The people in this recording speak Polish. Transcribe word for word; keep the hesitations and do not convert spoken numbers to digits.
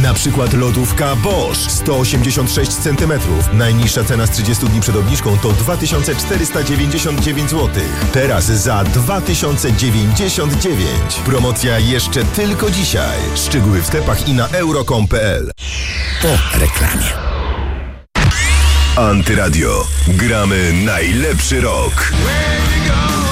Na przykład lodówka Bosch sto osiemdziesiąt sześć centymetrów. Najniższa cena z trzydziestu dni przed obniżką to dwa tysiące czterysta dziewięćdziesiąt dziewięć złotych. Teraz za dwa tysiące dziewięćdziesiąt dziewięć. Promocja jeszcze tylko dzisiaj. Szczegóły w sklepach i na euro kropka com kropka p l. Po reklamie. Antyradio. Gramy najlepszy rok.